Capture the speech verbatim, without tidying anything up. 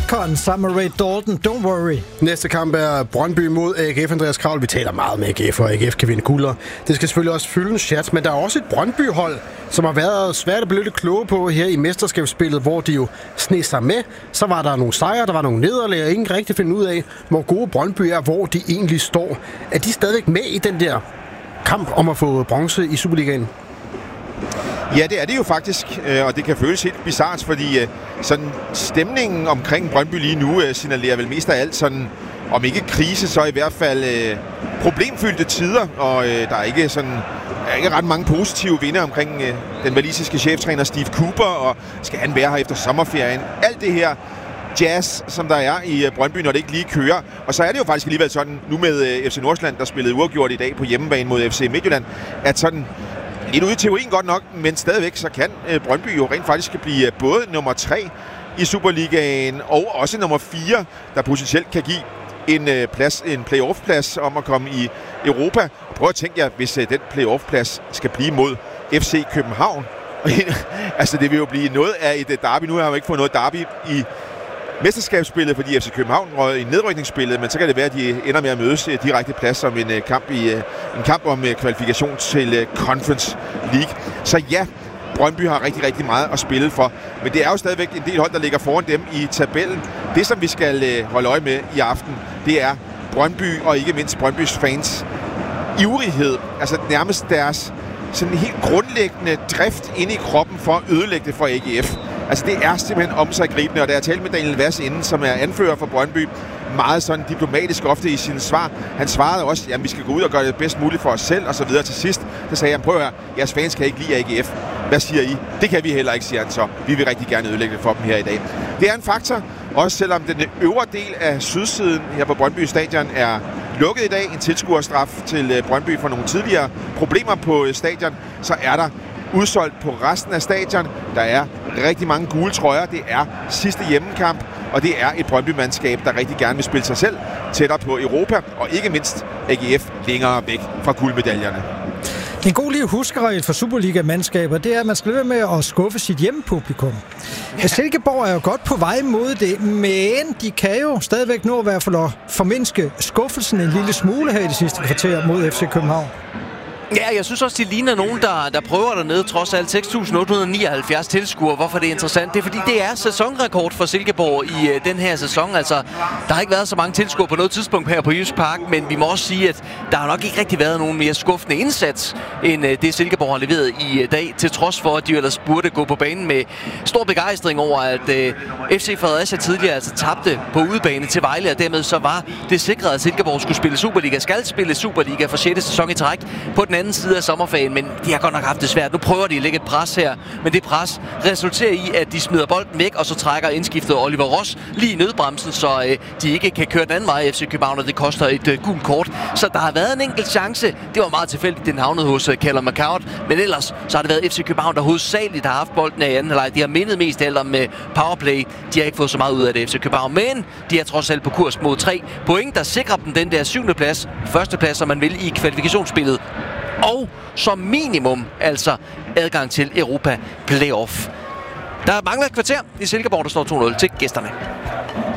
Akon sammen med Ray Dalton. Don't worry. Næste kamp er Brøndby mod A G F. Andreas Kravl, vi taler meget med A G F, og A G F kan vinde gulder. Det skal selvfølgelig også fylde en chat, men der er også et Brøndby-hold, som har været svært at blive lidt kloge på her i mesterskabsspillet, hvor de jo sne sig med. Så var der nogle sejre, der var nogle nederlag, og ingen rigtig finde ud af, hvor gode Brøndby er, hvor de egentlig står. Er de stadigvæk med i den der kamp om at få bronze i Superligaen? Ja, det er det jo faktisk, og det kan føles helt bizarrt, fordi sådan stemningen omkring Brøndby lige nu signalerer vel mest af alt sådan, om ikke krise, så i hvert fald øh, problemfyldte tider, og øh, der er ikke sådan der er ikke ret mange positive vinder omkring øh, den walisiske cheftræner Steve Cooper, og skal han være her efter sommerferien. Alt det her jazz, som der er i øh, Brøndby, når det ikke lige kører. Og så er det jo faktisk alligevel sådan, nu med øh, F C Nordsjælland, der spillede uafgjort i dag på hjemmebane mod F C Midtjylland, at sådan lidt ude i teorien godt nok, men stadigvæk så kan øh, Brøndby jo rent faktisk blive øh, både nummer tre i Superligaen, og også nummer fire, der potentielt kan give en, øh, plads, en playoff-plads om at komme i Europa. Prøv at tænke jer, hvis øh, den playoff-plads skal blive mod F C København. Altså det vil jo blive noget af et derby. Nu har jeg jo ikke fået noget derby i mesterskabsspillet, fordi F C København røg i nedrykningsspillet, men så kan det være, at de ender med at mødes direkte plads om en kamp, i, en kamp om kvalifikation til Conference League. Så ja, Brøndby har rigtig, rigtig meget at spille for, men det er jo stadigvæk en del hold, der ligger foran dem i tabellen. Det, som vi skal holde øje med i aften, det er Brøndby og ikke mindst Brøndbys fans ivrighed, altså nærmest deres sådan helt grundlæggende drift inde i kroppen for at ødelægge det for A G F. Altså det er simpelthen omsiggribende, og da jeg talte med Daniel Vass inden, som er anfører for Brøndby, meget sådan diplomatisk ofte i sine svar. Han svarede også, at vi skal gå ud og gøre det bedst muligt for os selv, og så videre til sidst. Så sagde han, prøv at høre, jeres fans kan ikke lide A G F. Hvad siger I? Det kan vi heller ikke, siger han så. Vi vil rigtig gerne ødelægge det for dem her i dag. Det er en faktor, også selvom den øvre del af sydsiden her på Brøndby Stadion er lukket i dag. En tilskuerstraf til Brøndby for nogle tidligere problemer på stadion. Så er der udsolgt på resten af stadion. Der er rigtig mange gule trøjer. Det er sidste hjemmekamp, og det er et Brøndby-mandskab, der rigtig gerne vil spille sig selv tættere på Europa, og ikke mindst A G F længere væk fra guldmedaljerne. En god lille huskeregel for Superliga-mandskaber, det er, at man skal lade med at skuffe sit hjemmepublikum. Ja. Silkeborg er jo godt på vej mod det, men de kan jo stadigvæk nå at være for at formindske skuffelsen en lille smule her i det sidste kvarter mod F C København. Ja, jeg synes også, de ligner nogen, der, der prøver dernede, trods alt seks tusind otte hundrede nioghalvfjerds tilskuere. Hvorfor det er interessant? Det er, fordi det er sæsonrekord for Silkeborg i uh, den her sæson. Altså, der har ikke været så mange tilskuere på noget tidspunkt her på Jysk Park, men vi må også sige, at der har nok ikke rigtig været nogen mere skuffende indsats, end uh, det Silkeborg har leveret i uh, dag, til trods for, at de ellers burde gå på banen med stor begejstring over, at uh, F C Fredericia tidligere altså tabte på udebane til Vejle, og dermed så var det sikret, at Silkeborg skulle spille Superliga, skal spille Superliga for sjette sæson i træk på den anden side af sommerferien, men de har godt nok haft det svært. Nu prøver de at lægge et pres her, men det pres resulterer i, at de smider bolden væk, og så trækker indskiftet Oliver Ross lige i nødbremsen, så øh, de ikke kan køre den anden vej F C København, og det koster et øh, gult kort. Så der har været en enkelt chance. Det var meget tilfældigt, den havnede hos øh, Callum McCourt, men ellers så har det været F C København, der hovedsageligt har haft bolden af i anden halvleg. De har mindet mest alt om øh, powerplay. De har ikke fået så meget ud af det F C København, men de er trods alt på kurs mod tre point, der sikrer dem den der syvende plads, første plads, som man vil i kvalifikationsspillet. Og som minimum altså adgang til Europa Playoff. Der mangler et kvarter i Silkeborg, der står to nul til gæsterne.